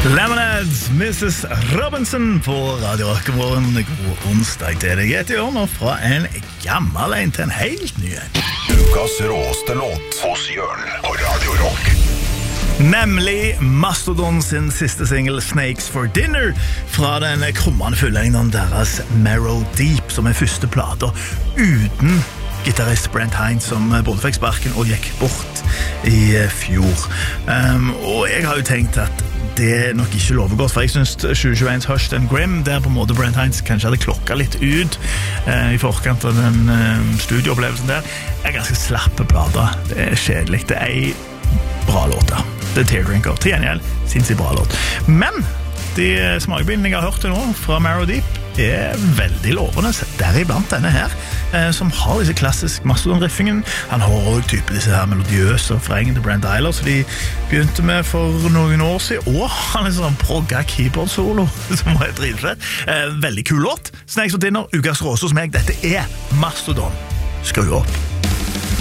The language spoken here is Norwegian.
Lemonheads, Mrs. Robinson på Radio Rock'n'Roll. God onsdag til deg etter Jørn, og fra en gammel en til en helt ny en. Ukas råeste låt hos Jørn på Radio Rock. Nemlig Mastodon sin siste single Snakes for Dinner fra den krummende fullengden deres Marrow Deep, som første plata uten gitarist Brent Hinds, som både fikk sparken og gikk bort i fjor. Og jeg har jo tenkt at det nok ikke lover godt, for jeg synes 2021's Hushed and Grim, der på en måte Brent Hinds kanskje hadde klokket litt ut i forkant av den studioopplevelsen der, ganske slappe plater. Det kjedelig, det bra låter. Det Teardrinker, til gjengjeld, sinnssykt bra låt. Men de smakebildene jeg har hørt til nå fra Marrow Deep veldig lovende, deriblant denne her, som har disse klassiske Mastodon-riffingen. Han har også type disse her melodiøse refrengen til Brent Tyler, som de begynte med for noen år siden, og han en sånn progga keyboard-solo, som var dritfett. Veldig kul låt. Snakes for Dinner, ukas råse hos meg. Dette Mastodon. Skru opp.